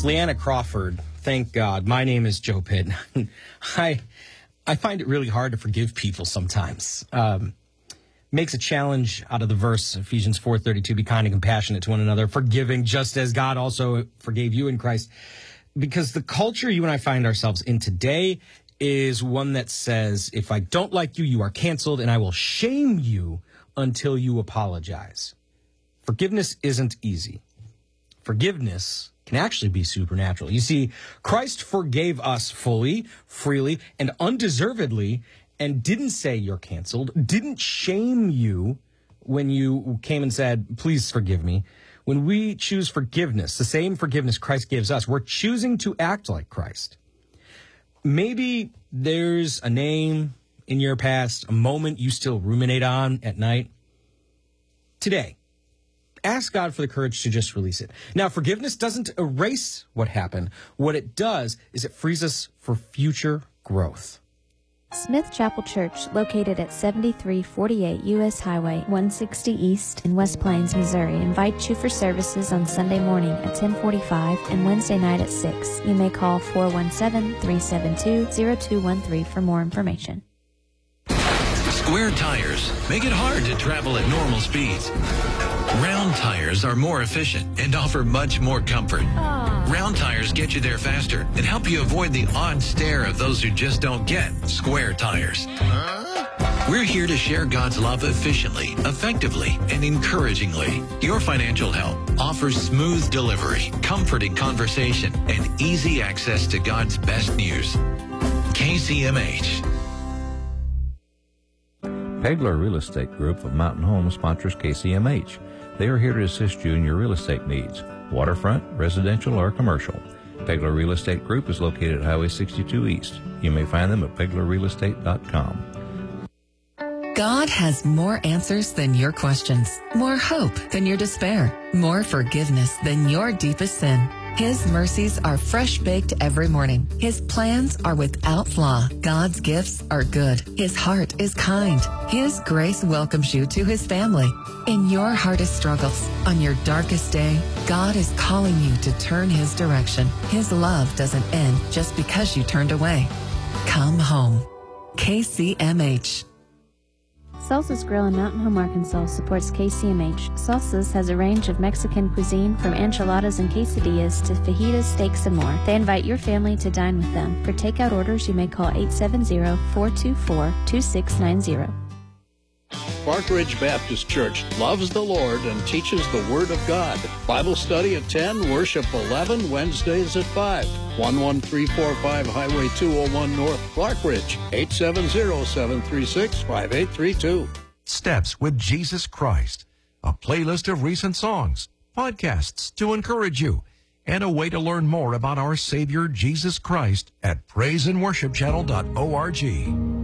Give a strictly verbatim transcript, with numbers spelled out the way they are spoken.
Leanna Crawford, thank God. My name is Joe Pitt. I I find it really hard to forgive people sometimes. Um, makes a challenge out of the verse, Ephesians four thirty-two, be kind and compassionate to one another, forgiving just as God also forgave you in Christ. Because the culture you and I find ourselves in today is one that says, if I don't like you, you are canceled, and I will shame you until you apologize. Forgiveness isn't easy. Forgiveness can actually be supernatural. You see, Christ forgave us fully, freely, and undeservedly, and didn't say you're canceled, didn't shame you when you came and said, please forgive me. When we choose forgiveness, the same forgiveness Christ gives us, we're choosing to act like Christ. Maybe there's a name in your past, a moment you still ruminate on at night. Today, ask God for the courage to just release it. Now, forgiveness doesn't erase what happened. What it does is it frees us for future growth. Smith Chapel Church, located at seventy-three forty-eight U S Highway one sixty East in West Plains, Missouri, invites you for services on Sunday morning at ten forty-five and Wednesday night at six. You may call four one seven, three seven two, zero two one three for more information. Square tires make it hard to travel at normal speeds. Round tires are more efficient and offer much more comfort. Aww. Round tires get you there faster and help you avoid the odd stare of those who just don't get square tires. Huh? We're here to share God's love efficiently, effectively, and encouragingly. Your financial help offers smooth delivery, comforting conversation, and easy access to God's best news. K C M H. Pegler Real Estate Group of Mountain Home sponsors K C M H. They are here to assist you in your real estate needs, waterfront, residential, or commercial. Pegler Real Estate Group is located at Highway sixty-two East. You may find them at pegler real estate dot com. God has more answers than your questions, more hope than your despair, more forgiveness than your deepest sin. His mercies are fresh-baked every morning. His plans are without flaw. God's gifts are good. His heart is kind. His grace welcomes you to His family. In your hardest struggles, on your darkest day, God is calling you to turn His direction. His love doesn't end just because you turned away. Come home. K C M H. Salsa's Grill in Mountain Home, Arkansas supports K C M H. Salsa's has a range of Mexican cuisine from enchiladas and quesadillas to fajitas, steaks, and more. They invite your family to dine with them. For takeout orders, you may call eight seven zero, four two four, two six nine zero. Clark Ridge Baptist Church loves the Lord and teaches the Word of God. Bible study at ten, worship eleven, Wednesdays at five. one one three four five Highway two oh one North, Clark Ridge, eight seven zero, seven three six, five eight three two. Steps with Jesus Christ, a playlist of recent songs, podcasts to encourage you, and a way to learn more about our Savior Jesus Christ at praise and worship channel dot org.